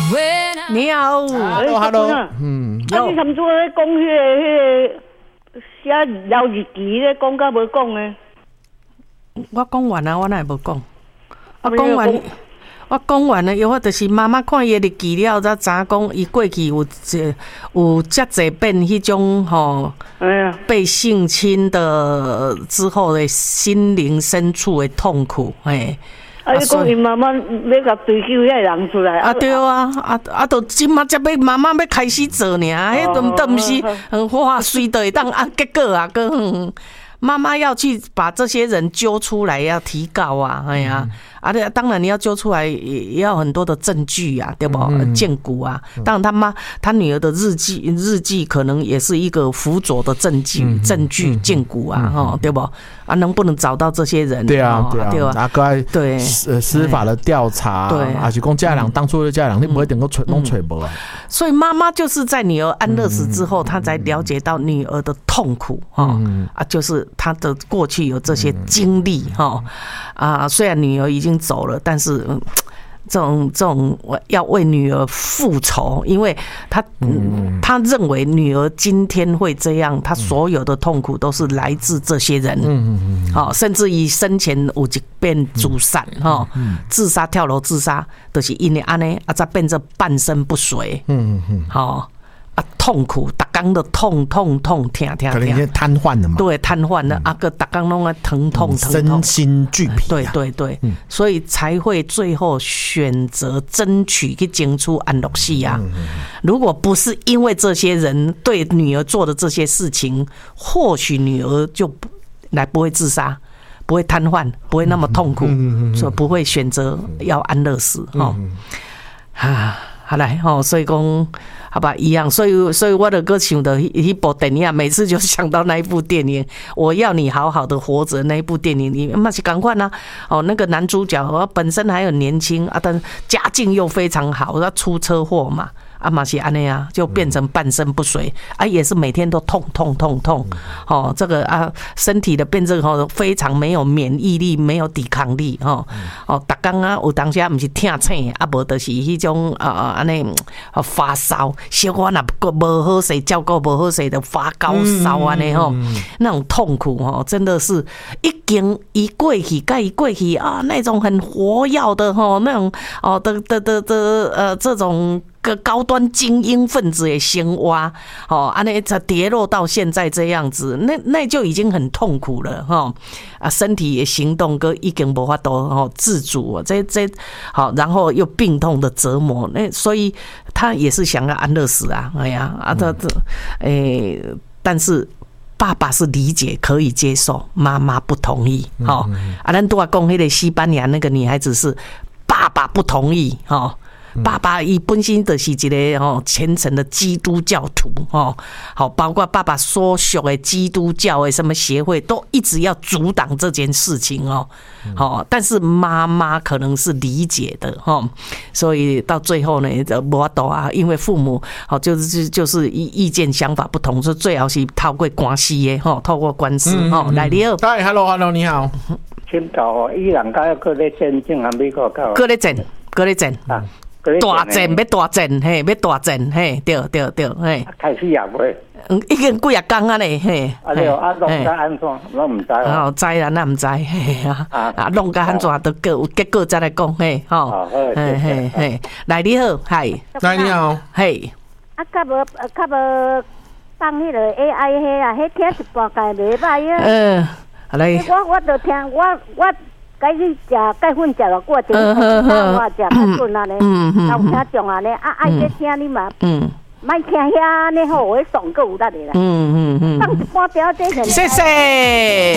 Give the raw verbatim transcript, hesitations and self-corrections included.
你好 ，Hello Hello， 嗯， 啊，你参做咧讲迄个迄个写聊日记咧，讲甲无讲呢？ 我讲完啊，我哪会无讲？我讲完，我讲完了以后，就是妈妈看伊日记了，才知影讲伊过去有这有遮侪遍迄种吼，哎呀，被性侵的之后的心灵深处的痛苦，哎。 啊！你讲伊妈妈要甲追究遐人出来啊？对啊，啊啊！都即马才要妈妈要开始做呢，迄都都毋是很话随的会当啊，结果啊，个妈妈要去把这些人揪出来，要提告啊，哎呀。啊，对，当然你要揪出来，也要很多的证据啊，对不？鉴骨啊，当然他妈他女儿的日记日记可能也是一个辅佐的证据、嗯、证据鉴骨啊，哈、嗯，对不？啊，能不能找到这些人？ 对啊，对啊， 对啊， 啊， 对， 司司法的调查，对，而且讲家人当初的家人，你不会能够吹弄吹不啊？ 所以妈妈就是在女儿安乐死之后，她才了解到女儿的痛苦哈、嗯、啊，就是她的过去有这些经历哈啊，虽然女儿已经走了，但是这种这种我要为女儿复仇，因为他嗯他认为女儿今天会这样，他所有的痛苦都是来自这些人，嗯嗯好，甚至于生前有一遍自杀哈，自杀跳楼自杀，就是因为安尼啊，才变成半身不遂，嗯嗯好。啊，痛苦，逐工都痛痛痛，痛痛， 可能已经瘫痪了嘛？ 对，瘫痪了，啊个逐工拢啊疼痛疼痛， 身心俱疲、啊。 对对对，嗯、所以才会最后选择争取去争出安乐死啊。嗯嗯、如果不是因为这些人对女儿做的这些事情，或许女儿就来不会自杀，不会瘫痪，不会那么痛苦，嗯嗯、所以不会选择要安乐死哈。嗯、啊，好来哈，所以讲。好吧，一样，所以，所以我的歌想的一部电影，每次就想到那一部电影，我要你好好的活着那一部电影里面，嘛是赶快呢，哦，那个男主角本身还很年轻啊，但家境又非常好，他出车祸嘛。啊，嘛是安尼啊，就变成半身不遂啊，也是每天都痛痛痛痛，哦，这个啊，身体的变质吼，非常没有免疫力，没有抵抗力吼，哦，逐工啊，有当时啊，毋是疼醒，啊，无就是迄种啊啊安尼发烧，小可若无好势，照顾无好势，就发高烧安尼吼，那种痛苦吼，真的是已经一过去，甲伊过去啊，那种很活跃的吼，那种哦的的的的呃这种。个高端精英分子的生活，哦，安尼才跌落到现在这样子，那那就已经很痛苦了哈啊，身体也行动个已经无法度哦自主，这这好，然后又病痛的折磨，那所以他也是想要安乐死啊，哎呀啊，他这诶，但是爸爸是理解可以接受，妈妈不同意，哈啊，咱都要讲那个西班牙那个女孩子是爸爸不同意，哈。爸爸伊本身就是一个吼虔诚的基督教徒吼，好，包括爸爸所属的基督教的什么协会都一直要阻挡这件事情哦，好，但是妈妈可能是理解的吼，所以到最后呢，无法度啊，因为父母好就是就是意见想法不同，所以最好是透过官司的吼，透过官司吼、嗯、来了。 嗨 ，Hello Hello， 你好， 请教哦，伊人家搁咧战争啊，美国搞， 搁咧战，搁咧战啊。大战要大战，嘿，要大战，嘿，对对对，嘿。 开始也未， 嗯，已经几啊工啊咧，嘿。 啊对，啊弄甲安怎，我唔知。 哦，知啦，那唔知，嘿啊，啊弄甲安怎都有结果再来讲，嘿，吼，嘿嘿嘿，来你好，嗨， 来你好， 嘿。 啊，较无，较无放迄个 A I 迄啊，迄听一半介袂歹啊。嗯， 好嘞。 我我著听，我我。该去食钙粉食了过，就我食钙粉安尼，然后听种安尼，啊爱在听你嘛，莫听遐安尼好，我爽够有力的啦。嗯嗯嗯，放一半表这很。 谢谢。